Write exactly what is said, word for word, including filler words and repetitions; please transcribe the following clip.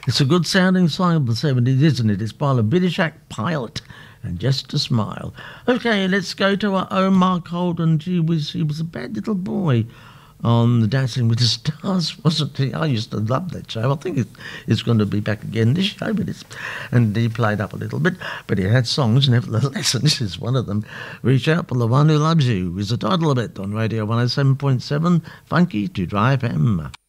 It's a good sounding song of the seventies, isn't it? It's by the British act Pilot and Just a Smile. Okay, let's go to our own Mark Holden. He was, he was a bad little boy on the Dancing with the Stars, wasn't he? I used to love that show. I think it, it's going to be back again this show, but it's, and he played up a little bit, but he had songs nevertheless, and this is one of them. Reach Out for the One Who Loves You is the title of it on Radio one oh seven point seven Funky to Drive M.